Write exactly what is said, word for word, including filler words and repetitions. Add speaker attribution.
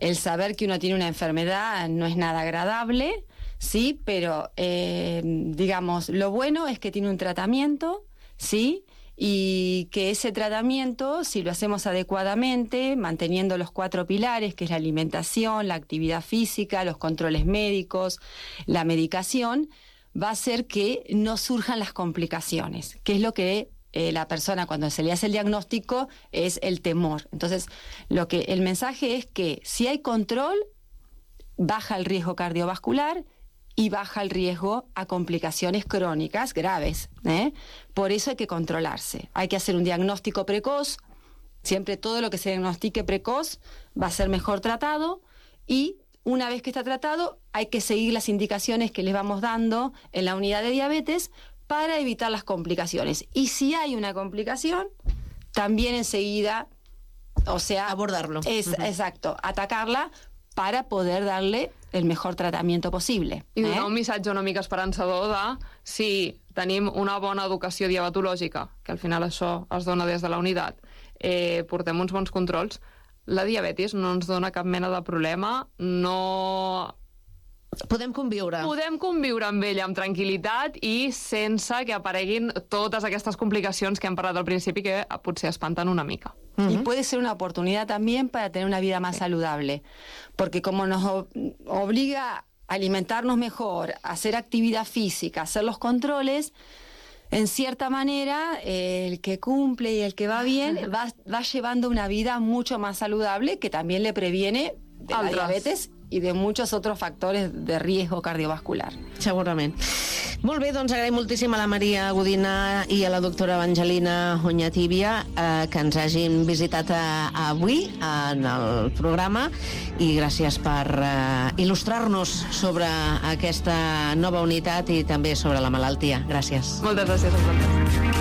Speaker 1: el saber que uno tiene una enfermedad no es nada agradable, sí, pero eh, digamos, lo bueno es que tiene un tratamiento, sí, y que ese tratamiento, si lo hacemos adecuadamente, manteniendo los cuatro pilares, que es la alimentación, la actividad física, los controles médicos, la medicación, va a hacer que no surjan las complicaciones, que es lo que eh, la persona cuando se le hace el diagnóstico es el temor. Entonces, lo que el mensaje es que si hay control, baja el riesgo cardiovascular y baja el riesgo a complicaciones crónicas graves, ¿eh? Por eso hay que controlarse. Hay que hacer un diagnóstico precoz. Siempre todo lo que se diagnostique precoz va a ser mejor tratado, y una vez que está tratado hay que seguir las indicaciones que les vamos dando en la unidad de diabetes para evitar las complicaciones. Y si hay una complicación, también enseguida, o sea,
Speaker 2: abordarlo.
Speaker 1: Es, uh-huh. Exacto, atacarla para poder darle el mejor tratamiento possible.
Speaker 3: I donar
Speaker 1: eh?
Speaker 3: un missatge una mica esperançador de si tenim una bona educació diabetològica, que al final això es dona des de la unitat, eh, portem uns bons controls, la diabetis no ens dona cap mena de problema, no...
Speaker 2: Podem conviure.
Speaker 3: Podem conviure amb ella amb tranquil·litat i sense que apareguin totes aquestes complicacions que hem parlat al principi, que potser espanten una mica.
Speaker 1: Uh-huh. Y puede ser una oportunidad también para tener una vida más saludable, porque como nos ob- obliga a alimentarnos mejor, a hacer actividad física, a hacer los controles, en cierta manera eh, el que cumple y el que va bien va, va llevando una vida mucho más saludable, que también le previene de la diabetes i de muchos otros factores de riesgo cardiovascular.
Speaker 2: Segurament. Molt bé, doncs agraïm moltíssim a la Maria Godina i a la doctora Evangelina Oñatibia eh, que ens hagin visitat a, a avui en el programa, i gràcies per eh, il·lustrar-nos sobre aquesta nova unitat i també sobre la malaltia. Gràcies.
Speaker 3: Moltes gràcies a vosaltres.